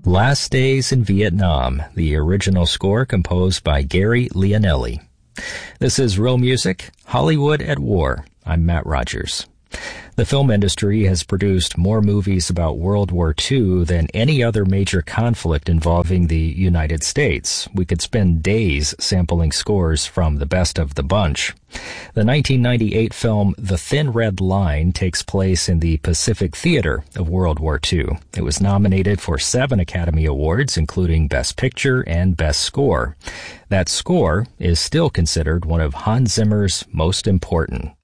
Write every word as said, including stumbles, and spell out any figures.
Last Days in Vietnam, the original score composed by Gary Leonelli. This is Real Music, Hollywood at War. I'm Matt Rogers. The film industry has produced more movies about World War Two than any other major conflict involving the United States. We could spend days sampling scores from the best of the bunch. The nineteen ninety-eight film The Thin Red Line takes place in the Pacific Theater of World War Two. It was nominated for seven Academy Awards, including Best Picture and Best Score. That score is still considered one of Hans Zimmer's most important.